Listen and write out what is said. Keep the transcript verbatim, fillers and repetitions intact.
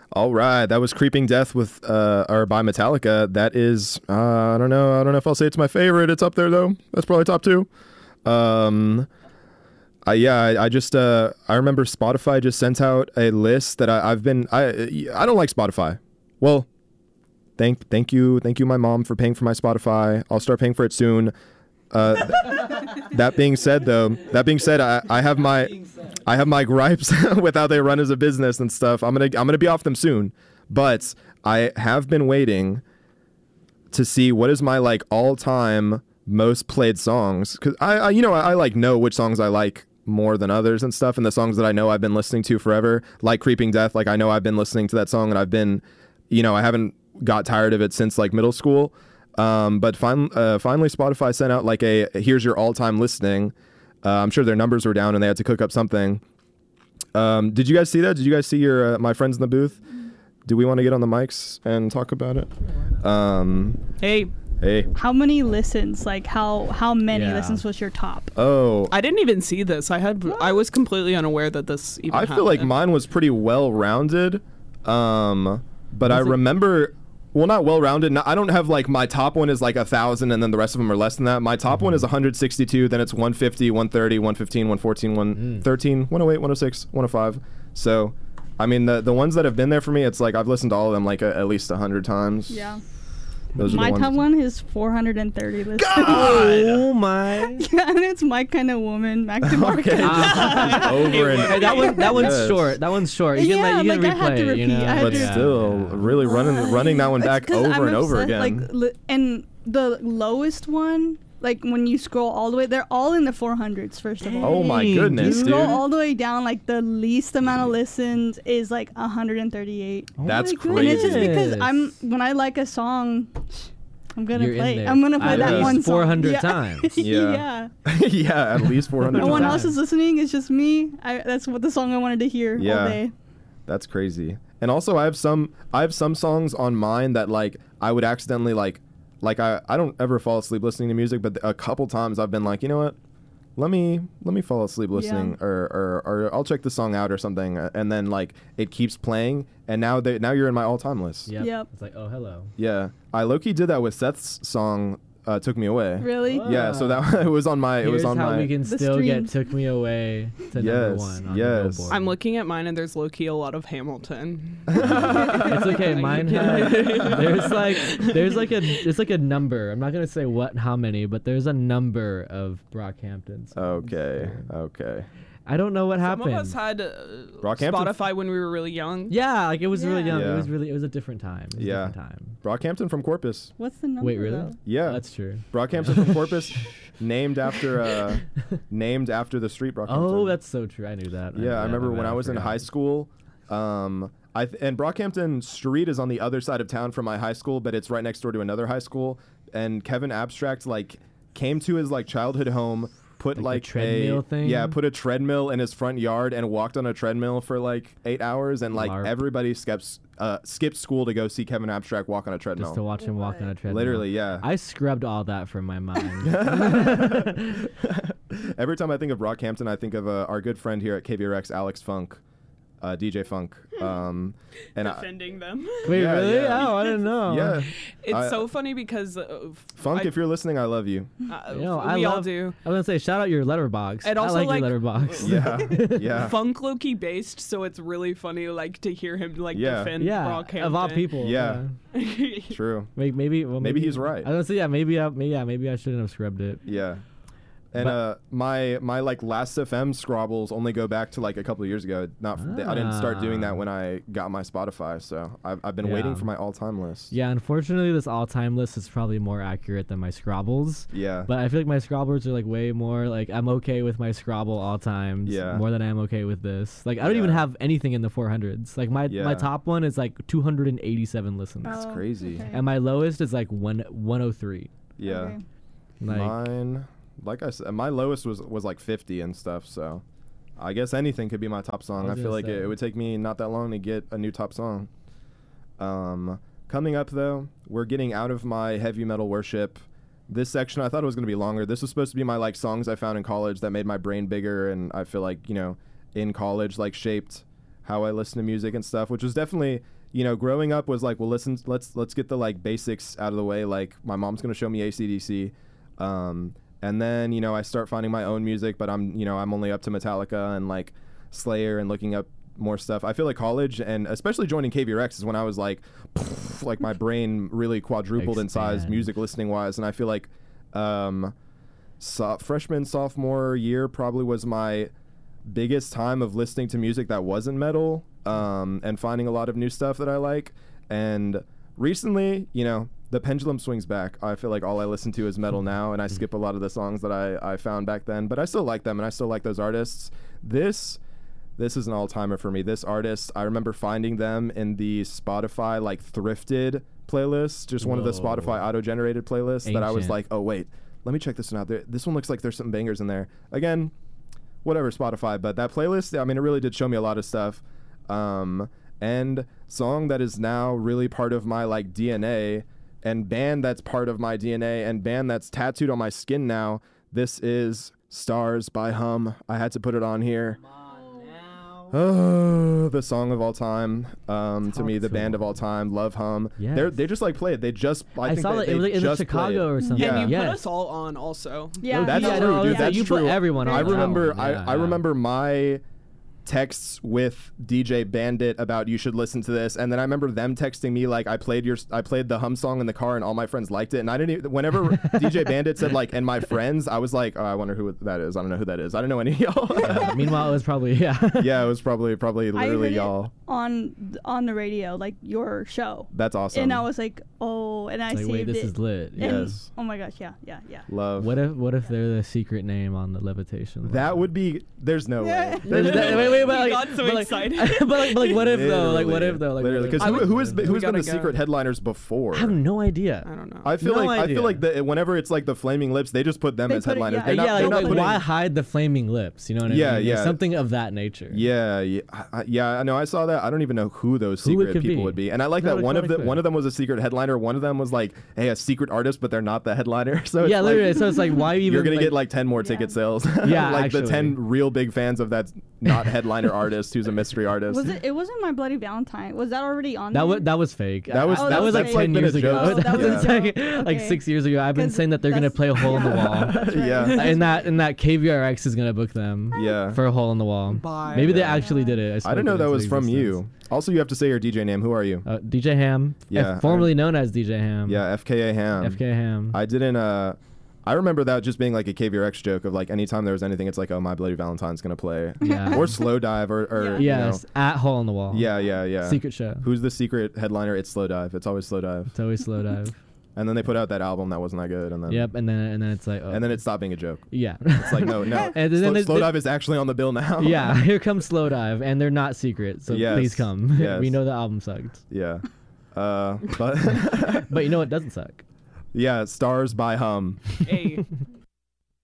All right, that was Creeping Death with uh, or by Metallica. That is, uh, I don't know, I don't know if I'll say it's my favorite. It's up there though. That's probably top two. Um, I, yeah, I, I just uh, I remember Spotify just sent out a list that I, I've been I I don't like Spotify. Well, thank thank you thank you my mom for paying for my Spotify. I'll start paying for it soon. Uh, th- that being said, though, that being said, I, I have my I have my gripes with how they run as a business and stuff. I'm gonna I'm gonna be off them soon, but I have been waiting to see what is my like all time most played songs, because I, I you know I, I like know which songs I like more than others and stuff, and the songs that I know I've been listening to forever, like Creeping Death. Like I know I've been listening to that song and I've been, you know, I haven't got tired of it since like middle school. Um, but fin- uh, finally, Spotify sent out like a here's your all-time listening. Uh, I'm sure their numbers were down and they had to cook up something. Um, did you guys see that? Did you guys see your uh, my friends in the booth? Do we want to get on the mics and talk about it? Um, hey, hey. How many listens? Like how how many Yeah. listens was your top? Oh, I didn't even see this. I had I was completely unaware that this even I happened. feel like mine was pretty well-rounded. Um, but I Was it- remember. Well, not well-rounded. No, I don't have like my top one is like a thousand and then the rest of them are less than that. My top one is one hundred sixty-two, then it's one fifty, one thirty, one fifteen, one fourteen, one thirteen, one oh eight, one oh six, one oh five. So, I mean, the the ones that have been there for me, it's like I've listened to all of them like a, at least one hundred times. Yeah. Those are My the ones. top one is four hundred thirty listens. Oh my! Yeah, and it's My Kind of Woman, Mac DeMarco. Okay. Ah. Over and Hey, that one, that one's Yes. short. That one's short. You can, Yeah, like, you can like, I had replay to it, you repeat. know. I had but to- Yeah, still, yeah. really running running that one It's back 'cause over I'm and over obsessed, again. Like, li- and the lowest one, like when you scroll all the way, they're all in the four hundreds. First of all, Oh my Dang, goodness, you dude! scroll all the way down, like the least amount of listens is like one hundred thirty-eight. Oh That's my crazy. And it's just because goodness. I'm when I like a song, I'm gonna You're in play. there. I'm gonna play At that least one song. four hundred Yeah. times. Yeah. yeah. Yeah, at least four hundred. No one times. else is listening. It's just me. I, that's what the song I wanted to hear Yeah. all day. That's crazy. And also I have some I have some songs on mine that like I would accidentally like like I, I don't ever fall asleep listening to music, but a couple times I've been like, you know what? Let me let me fall asleep listening Yeah. or, or or I'll check the song out or something, uh, and then like it keeps playing and now they now you're in my all-time list. Yep. Yep. It's like, oh, hello. Yeah. I low-key did that with Seth's song uh, Took Me Away. Really? What? Yeah, so that it was on my it Here's was on how my we can The still get streams. Took Me Away to number Yes, one on yes. the Billboard. I'm looking at mine and there's low key a lot of Hamilton. It's okay. Like, Mine you had can- there's like there's like a it's like a number. I'm not gonna say what how many, but there's a number of Brockhampton. songs. Okay. So, Okay. I don't know what Some happened. of us had uh, Brockhampton- Spotify when we were really young. yeah, like it was really Yeah. young. Yeah. It was really it was a different time. It was Yeah. a different time. Brockhampton from Corpus. What's the number? Wait, really? though? Yeah. That's true. Brockhampton from Corpus, named after uh, named after the street Brockhampton. Oh, that's so true. I knew that. yeah. I remember my when bad, I was in forgot. high school. Um, I th- and Brockhampton Street is on the other side of town from my high school, but it's right next door to another high school. And Kevin Abstract like came to his like childhood home, put Like like, the treadmill a, thing? Yeah, put a treadmill in his front yard and walked on a treadmill for like eight hours, and like LARP. everybody skips uh skipped school to go see Kevin Abstract walk on a treadmill. Just to watch him walk on a treadmill. Literally, yeah. I scrubbed all that from my mind. Every time I think of Brockhampton, I think of uh, our good friend here at K B R X, Alex Funk, uh, D J Funk. Um, and I, Defending them. Wait, Yeah, really? yeah. Oh, I didn't know. yeah, It's I- so funny because uh, Funk, I, if you're listening, I love you. uh, You know, we I all love- do. I was gonna say shout out your letterbox. And I also, like, like, your letterbox. Yeah, yeah, Funk low-key based, so it's really funny like to hear him like Yeah. defend yeah. Brockhampton. Of all people. Yeah. True. Maybe, maybe, well, Maybe maybe he's right. I was gonna say yeah. Maybe, I, maybe, yeah. Maybe I shouldn't have scrubbed it. Yeah. And But- uh, my my like Last F M scrobbles only go back to like a couple of years ago. Not f- I didn't start doing that Ah. when I got my Spotify, so I've I've been waiting Yeah. for my all time list. Yeah. Unfortunately, this all-time list is probably more accurate than my Scrabbles. Yeah. But I feel like my Scrabbles are like way more like I'm okay with my Scrabble all times. Yeah. More than I am okay with this. Like I don't Yeah. even have anything in the four hundreds. Like my Yeah. my top one is like two hundred eighty-seven listens, That's Oh, crazy. okay. and my lowest is like one one oh three. yeah. Okay. Like Mine, like I said, my lowest was was like fifty and stuff. So, I guess anything could be my top song. I I, was feel gonna like it, say. it would take me not that long to get a new top song. Um, coming up though, we're getting out of my heavy metal worship. This section, I thought it was gonna be longer. This was supposed to be my like songs I found in college that made my brain bigger, and I feel like you know, in college like shaped how I listen to music and stuff, which was definitely you know, growing up was like, well, listen, let's let's get the like basics out of the way. Like my mom's gonna show me A C D C, um, and then you know I start finding my own music, but I'm you know I'm only up to Metallica and like Slayer and looking up more stuff. I feel like college and especially joining K V R X is when I was like, like my brain really quadrupled in size, Expand. music listening wise, and I feel like um, so, freshman sophomore year probably was my biggest time of listening to music that wasn't metal um, and finding a lot of new stuff that I like. And recently, you know, the pendulum swings back. I feel like all I listen to is metal now, and I skip a lot of the songs that I, I found back then, but I still like them and I still like those artists. This this is an all-timer for me. This artist, I remember finding them in the Spotify like thrifted playlist, just one of the Whoa. Spotify auto-generated playlists that I was Ancient. like, oh wait, let me check this one out. There, this one looks like there's some bangers in there. Again, whatever, Spotify, but that playlist, I mean, it really did show me a lot of stuff. Um, and song that is now really part of my like D N A, and band that's part of my D N A, and band that's tattooed on my skin now. This is Stars by Hum. I had to put it on here. Oh, the song of all time. Um, to Talk me, the to band him. of all time. Love Hum. Yes. They're they just like play it. They just I, I think saw that it. they It was like in just Chicago play it. or something. Yeah. And you yes. put us all on also. Yeah, That's yeah, true, no, dude. yeah, That's you true. put everyone on. I that remember. one. I, Yeah, I yeah. remember my texts with D J Bandit about you should listen to this, and then I remember them texting me like I played your I played the Hum song in the car, and all my friends liked it, and I didn't. Even, whenever D J Bandit said like and my friends, I was like, oh, I wonder who that is. I don't know who that is. I don't know any of y'all. Yeah, meanwhile, it was probably yeah. Yeah, it was probably probably I literally heard it y'all. on on the radio, like your show, That's awesome. and I was like, oh, and I It's like, saved wait, this it. is lit. and- Yeah. Yes. Oh my gosh, yeah, yeah, yeah. Love. What if what if they're the secret name on the levitation? That logo? would be. There's no Yeah. way. There's that- wait, wait, but He like, got so but like, excited. but like, but like, what if though? Like, what Literally. if though? Like, Literally, what because if- who, who has been, We who's been the gotta go. secret headliners before? I have no idea. I don't know. I feel No like I idea. feel like the, whenever it's like the Flaming Lips, they just put them They as put it- headliners. yeah. They're yeah, not, like, they're not like, putting, why hide the flaming lips? You know what I Yeah, mean? Like, yeah. something of that nature. Yeah, yeah, I, I- yeah. I know. I saw that. I don't even know who those Who it secret could people be. would be. And I like No, that like, one of like the that. one of them was a secret headliner. One of them was like, hey, a secret artist, but they're not the headliner. So it's Yeah, like, literally. So it's like, why even? you're gonna like, get like ten more ticket Yeah. sales. Yeah, like the actually. ten real big fans of that not headliner artist who's a mystery artist. Was it? It wasn't My Bloody Valentine. Was that already on That there? was that was fake. That was- Oh, that, that was was like fake. ten That's, like, years been a ago. joke. That was Yeah. like, like Okay. six years ago. I've been 'Cause saying that they're gonna that's- play a hole in the yeah, wall, that's right. Yeah. and that and that K V R X is gonna book them Yeah. for a hole in the wall. Bye. Maybe they Yeah. actually did it. I spoke didn't know it that into was from existence. you. Also, you have to say your D J name. Who are you? Uh, D J Ham. Yeah, F- formerly known as D J Ham. Yeah, F K A Ham. F K Ham. I didn't. Uh, I remember that just being like a K V R X joke of like anytime there was anything, it's like, oh, My Bloody Valentine's gonna play, Yeah. or Slow Dive, or, or Yeah. you yes, at hole in the wall. know. Yeah, yeah, yeah. Secret show. Who's the secret headliner? It's Slow Dive. It's always Slow Dive. It's always slow dive. And then they put out that album that wasn't that good, and then Yep, and then and then it's like, oh. and then it stopped being a joke. yeah. It's like no, no. And Slow, then it- Slow it- Dive is actually on the bill now. yeah, here comes slow dive, and they're not secret, so Yes, please come. yes. We know the album sucked, Yeah. Uh, but but you know what doesn't suck? yeah, Stars by Hum. Hey.